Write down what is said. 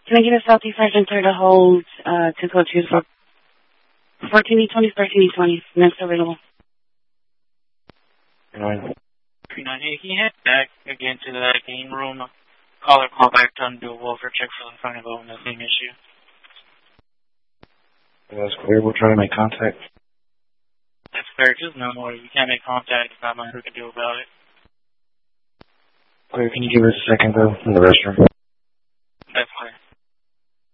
Can I get a Southeast Sergeant to hold 202 for 14E20, 13E20? Next available. 39. Hey, can you head back again to that game room? Call back to undo a welfare check for the front of the same issue. That's clear. We'll try to make contact. That's fair. Just no more. You can't make contact. It's not much we can do about it. Clear. Can you give us a second, though, in the restroom? That's clear.